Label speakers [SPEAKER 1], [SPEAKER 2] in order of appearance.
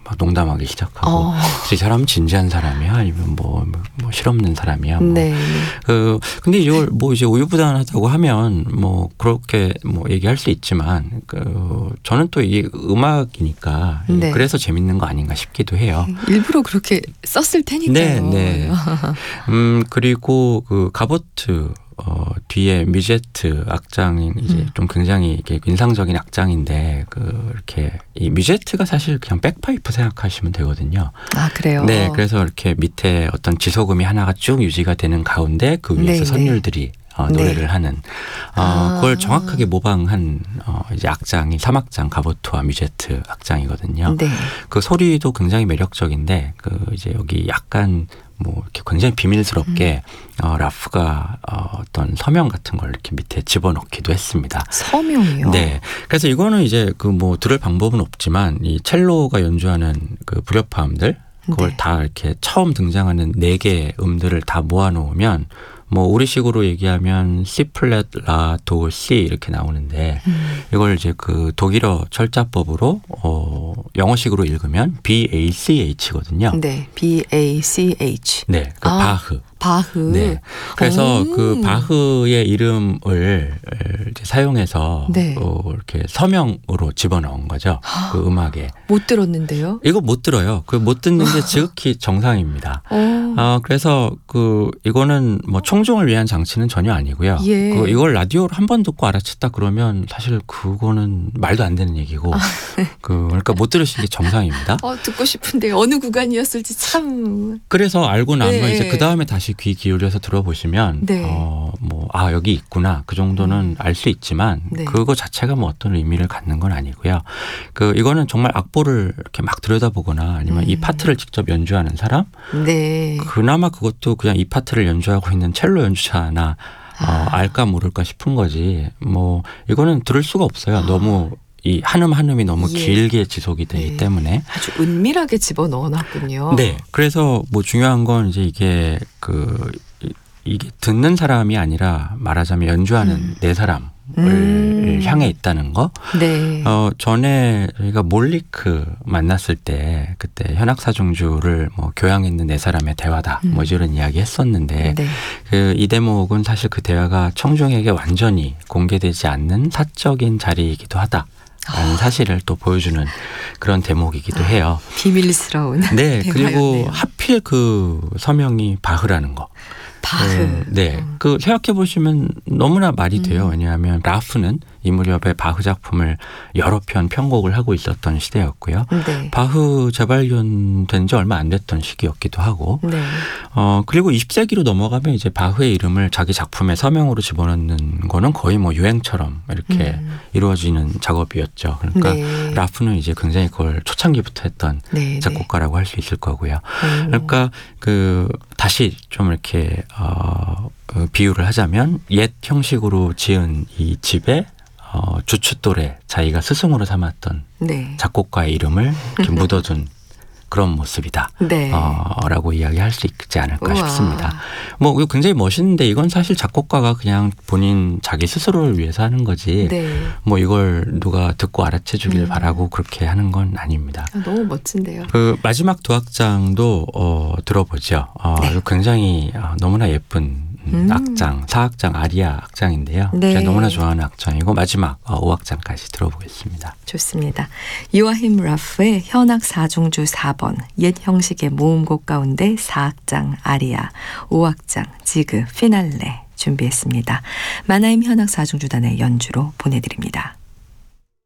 [SPEAKER 1] 막 농담하기 시작하고 이 사람은 진지한 사람이야 아니면 뭐 실없는 사람이야. 뭐.
[SPEAKER 2] 네.
[SPEAKER 1] 근데 이걸 뭐 이제 우유부단하다고 하면 뭐 그렇게 뭐 얘기할 수 있지만 저는 또 이게 음악이니까
[SPEAKER 2] 네.
[SPEAKER 1] 그래서 재밌는 거 아닌가 싶기도 해요.
[SPEAKER 2] 일부러 그렇게 썼을 테니까요.
[SPEAKER 1] 네. 그리고 그 가보트 뒤에 뮤제트 악장인 이제 좀 굉장히 이게 인상적인 악장인데 이렇게 이 뮤제트가 사실 그냥 백파이프 생각하시면 되거든요.
[SPEAKER 2] 아, 그래요?
[SPEAKER 1] 네, 그래서 이렇게 밑에 어떤 지소금이 하나가 쭉 유지가 되는 가운데 그 위에서
[SPEAKER 2] 네,
[SPEAKER 1] 선율들이 노래를
[SPEAKER 2] 네.
[SPEAKER 1] 하는 그걸 정확하게 모방한 이제 악장이 3악장 가보트와 뮤제트 악장이거든요.
[SPEAKER 2] 네.
[SPEAKER 1] 그 소리도 굉장히 매력적인데 이제 여기 약간 뭐 이렇게 굉장히 비밀스럽게 라프가 어떤 서명 같은 걸 이렇게 밑에 집어넣기도 했습니다.
[SPEAKER 2] 서명이요?
[SPEAKER 1] 네. 그래서 이거는 이제 뭐 들을 방법은 없지만 이 첼로가 연주하는 그 불협화음들 그걸
[SPEAKER 2] 네.
[SPEAKER 1] 다 이렇게 처음 등장하는 4개의 음들을 다 모아놓으면 뭐 우리식으로 얘기하면 C 플랫, 라, 도, C 이렇게 나오는데 이걸 이제 그 독일어 철자법으로 영어식으로 읽으면 BACH거든요.
[SPEAKER 2] 네, BACH.
[SPEAKER 1] 네, 그 바흐.
[SPEAKER 2] 바흐.
[SPEAKER 1] 네. 그래서 그 바흐의 이름을 이제 사용해서
[SPEAKER 2] 네.
[SPEAKER 1] 이렇게 서명으로 집어넣은 거죠. 그 음악에.
[SPEAKER 2] 못 들었는데요?
[SPEAKER 1] 이거 못 들어요. 그 못 듣는 게 지극히 정상입니다. 그래서 이거는 뭐 청중을 위한 장치는 전혀 아니고요.
[SPEAKER 2] 예.
[SPEAKER 1] 이걸 라디오로 한 번 듣고 알아챘다 그러면 사실 그거는 말도 안 되는 얘기고 그러니까 못 들으시는 게 정상입니다.
[SPEAKER 2] 듣고 싶은데 어느 구간이었을지 참.
[SPEAKER 1] 그래서 알고 나면
[SPEAKER 2] 네.
[SPEAKER 1] 이제 그 다음에 다시 귀 기울여서 들어보시면
[SPEAKER 2] 네.
[SPEAKER 1] 여기 있구나 그 정도는 알 수 있지만
[SPEAKER 2] 네.
[SPEAKER 1] 그거 자체가 뭐 어떤 의미를 갖는 건 아니고요. 이거는 정말 악보를 이렇게 막 들여다보거나 아니면 이 파트를 직접 연주하는 사람,
[SPEAKER 2] 네.
[SPEAKER 1] 그나마 그것도 그냥 이 파트를 연주하고 있는 첼로 연주자나 알까 모를까 싶은 거지. 뭐 이거는 들을 수가 없어요. 너무 이 한음 한음이 너무 길게 지속이 되기 때문에
[SPEAKER 2] 아주 은밀하게 집어 넣어놨군요.
[SPEAKER 1] 네, 그래서 뭐 중요한 건 이제 이게 이게 듣는 사람이 아니라 말하자면 연주하는 네 사람을 향해 있다는 거.
[SPEAKER 2] 네.
[SPEAKER 1] 전에 저희가 몰리크 만났을 때 그때 현악사중주를 뭐 교양있는 네 사람의 대화다 뭐 이런 이야기 했었는데
[SPEAKER 2] 네.
[SPEAKER 1] 이 대목은 사실 그 대화가 청중에게 완전히 공개되지 않는 사적인 자리이기도 하다. 라는 사실을 또 보여주는 그런 대목이기도 해요.
[SPEAKER 2] 비밀스러운.
[SPEAKER 1] 네.
[SPEAKER 2] 대화였네요.
[SPEAKER 1] 그리고 하필 그 서명이 바흐라는 거.
[SPEAKER 2] 바흐.
[SPEAKER 1] 네. 생각해 보시면 너무나 말이 돼요. 왜냐하면 라프는 이 무렵에 바흐 작품을 여러 편 편곡을 하고 있었던 시대였고요.
[SPEAKER 2] 네.
[SPEAKER 1] 바흐 재발견된 지 얼마 안 됐던 시기였기도 하고.
[SPEAKER 2] 네.
[SPEAKER 1] 그리고 20세기로 넘어가면 이제 바흐의 이름을 자기 작품에 서명으로 집어넣는 거는 거의 뭐 유행처럼 이렇게 이루어지는 작업이었죠. 그러니까
[SPEAKER 2] 네.
[SPEAKER 1] 라프는 이제 굉장히 그걸 초창기부터 했던
[SPEAKER 2] 네.
[SPEAKER 1] 작곡가라고 할 수 있을 거고요. 그러니까 다시 좀 이렇게 비유를 하자면 옛 형식으로 지은 이 집에 주춧돌에 자기가 스승으로 삼았던
[SPEAKER 2] 네.
[SPEAKER 1] 작곡가의 이름을 이렇게 묻어둔 그런 모습이다.
[SPEAKER 2] 네.
[SPEAKER 1] 라고 이야기할 수 있지 않을까
[SPEAKER 2] 우와.
[SPEAKER 1] 싶습니다. 뭐 이거 굉장히 멋있는데 이건 사실 작곡가가 그냥 본인 자기 스스로를 위해서 하는 거지.
[SPEAKER 2] 네.
[SPEAKER 1] 뭐 이걸 누가 듣고 알아채 주길 바라고 그렇게 하는 건 아닙니다.
[SPEAKER 2] 너무 멋진데요.
[SPEAKER 1] 마지막 두 악장도 들어보죠.
[SPEAKER 2] 네.
[SPEAKER 1] 이거 굉장히 너무나 예쁜 악장, 4악장 아리아 악장인데요.
[SPEAKER 2] 네.
[SPEAKER 1] 제가 너무나 좋아하는 악장이고 마지막 5악장까지 들어보겠습니다.
[SPEAKER 2] 좋습니다. 요아힘 라프의 현악 4중주 4번, 옛 형식의 모음곡 가운데 4악장 아리아, 5악장 지그 피날레 준비했습니다. 마나임 현악 4중주단의 연주로 보내드립니다.